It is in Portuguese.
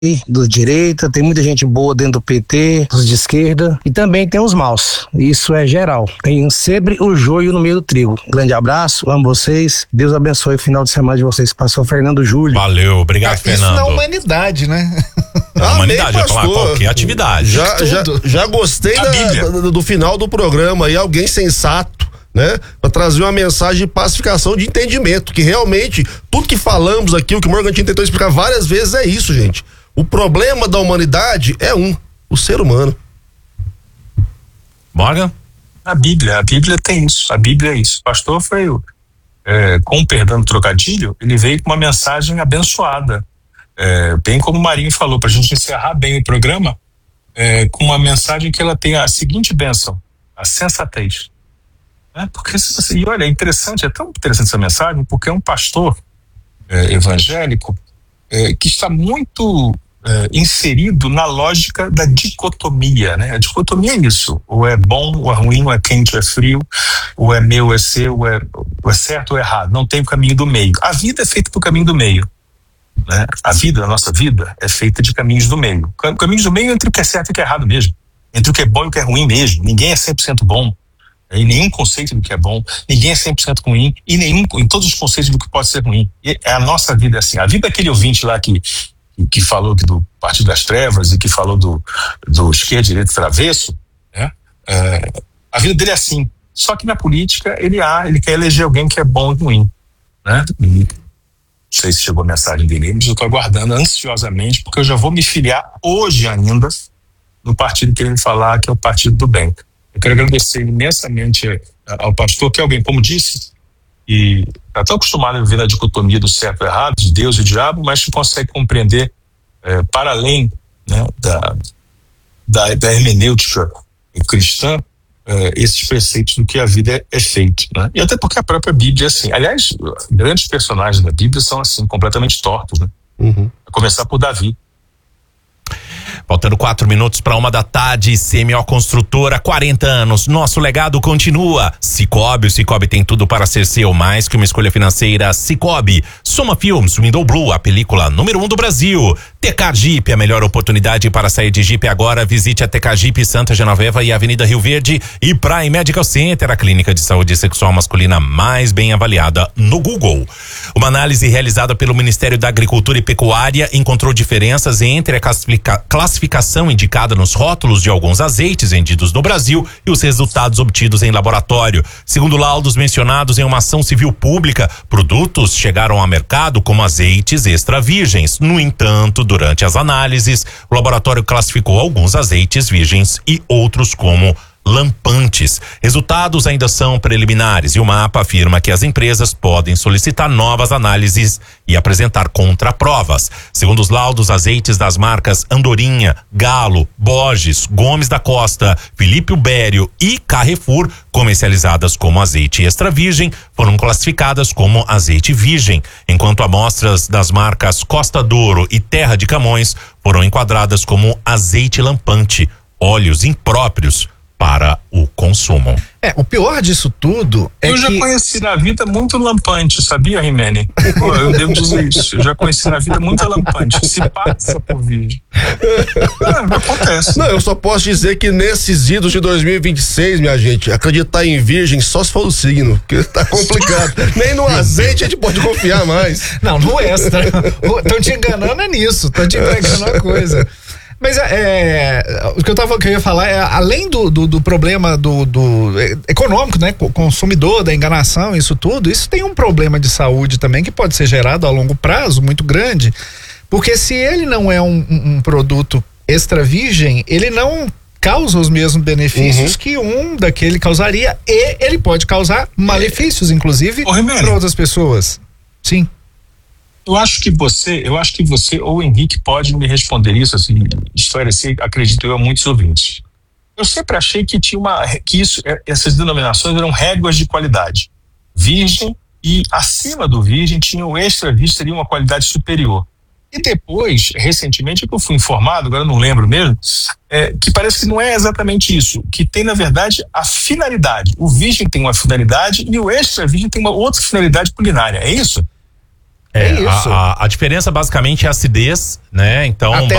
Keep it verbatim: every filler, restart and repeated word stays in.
do direita, tem muita gente boa dentro do P T, dos de esquerda, e também tem os maus. Isso é geral. Tem sempre o joio no meio do trigo. Grande abraço, amo vocês. Deus abençoe o final de semana de vocês. Passou Fernando Júlio. Valeu, obrigado, Isso Fernando. na humanidade, né? Na humanidade, eu falar qualquer atividade. Já, já, já gostei da, da, do final do programa aí, alguém sensato, né? Pra trazer uma mensagem de pacificação, de entendimento, que realmente tudo que falamos aqui, o que o Morgantin tentou explicar várias vezes é isso, gente. O problema da humanidade é um, o ser humano. Morgan? A Bíblia, a Bíblia tem isso, a Bíblia é isso. O pastor foi, é, com perdão do trocadilho, ele veio com uma mensagem abençoada. É, bem como o Marinho falou, pra gente encerrar bem o programa, é, com uma mensagem que ela tem a seguinte bênção, a sensatez. É, porque, e olha, é interessante, é tão interessante essa mensagem, porque é um pastor é, evangélico é, que está muito é, inserido na lógica da dicotomia, né? A dicotomia é isso, ou é bom, ou é ruim, ou é quente, ou é frio, ou é meu, ou é seu, ou é, ou é certo ou é errado, não tem o caminho do meio. A vida é feita do caminho do meio, né? A vida, a nossa vida é feita de caminhos do meio. Caminhos do meio entre o que é certo e o que é errado mesmo, entre o que é bom e o que é ruim mesmo. Ninguém é cem por cento bom em nenhum conceito do que é bom, ninguém é cem por cento ruim e nenhum, em todos os conceitos do que pode ser ruim. E a nossa vida é assim. A vida daquele ouvinte lá que, que falou do Partido das Trevas e que falou do, do esquerda, direita, travesso, né? É, a vida dele é assim. Só que na política ele, há, ele quer eleger alguém que é bom e ruim, né? E não sei se chegou a mensagem dele, mas eu estou aguardando ansiosamente, porque eu já vou me filiar hoje ainda no partido que ele me falar, que é o Partido do Bem. Eu quero agradecer imensamente ao pastor, que é alguém, como disse, e está tão acostumado a viver na dicotomia do certo e errado, de Deus e o diabo, mas que consegue compreender é, para além, né, da, da, da hermenêutica cristã, é, esses preceitos do que a vida é, é feito, né? E até porque a própria Bíblia é assim. Aliás, grandes personagens da Bíblia são assim, completamente tortos, né? Uhum. A começar por Davi. Faltando quatro minutos para uma da tarde, C M O Construtora, quarenta anos. Nosso legado continua. Cicobi, o Cicobi tem tudo para ser seu, mais que uma escolha financeira. Cicobi, Soma Filmes, Window Blue, a película número um do Brasil. Tecar Jeep, a melhor oportunidade para sair de Jeep agora. Visite a Tecar Jeep Santa Genoveva e Avenida Rio Verde e Prime Medical Center, a clínica de saúde sexual masculina mais bem avaliada no Google. Uma análise realizada pelo Ministério da Agricultura e Pecuária encontrou diferenças entre a classifica- classificação indicada nos rótulos de alguns azeites vendidos no Brasil e os resultados obtidos em laboratório. Segundo laudos mencionados em uma ação civil pública, produtos chegaram ao mercado como azeites extra virgens. No entanto, durante as análises, o laboratório classificou alguns azeites virgens e outros como lampantes. Resultados ainda são preliminares e o mapa afirma que as empresas podem solicitar novas análises e apresentar contraprovas. Segundo os laudos, azeites das marcas Andorinha, Galo, Borges, Gomes da Costa, Felipe Ubério e Carrefour, comercializadas como azeite extra virgem, foram classificadas como azeite virgem, enquanto amostras das marcas Costa Douro e Terra de Camões foram enquadradas como azeite lampante, óleos impróprios para o consumo. É, o pior disso tudo é eu que... já conheci na vida muito lampante, sabia, Rimene? Pô, eu devo dizer isso. Eu já conheci na vida muito lampante. Se passa por vídeo. É, acontece. Não, eu só posso dizer que nesses idos de dois mil e vinte e seis, minha gente, acreditar em virgem só se for o signo, porque tá complicado. Nem no azeite a gente pode confiar mais. Não, no extra. Estão te enganando é nisso, estão te entregando uma coisa. Mas é, o que eu, tava, que eu ia falar é, além do, do, do problema do, do econômico, né, consumidor, da enganação, isso tudo, isso tem um problema de saúde também que pode ser gerado a longo prazo, muito grande, porque se ele não é um, um produto extra virgem, ele não causa os mesmos benefícios uhum. que um daquele causaria, e ele pode causar malefícios, inclusive, para outras pessoas. Sim. Eu acho que você, eu acho que você ou o Henrique pode me responder isso, assim, esclarecer, acredito eu, a muitos ouvintes. Eu sempre achei que tinha uma, que isso, essas denominações eram réguas de qualidade. Virgem e acima do virgem tinha o extra virgem, teria uma qualidade superior. E depois, recentemente, que eu fui informado, agora eu não lembro mesmo, é, que parece que não é exatamente isso, que tem, na verdade, a finalidade. O virgem tem uma finalidade e o extra virgem tem uma outra finalidade culinária, é isso? É, É isso. A, a, a diferença basicamente é a acidez, né? Então, Até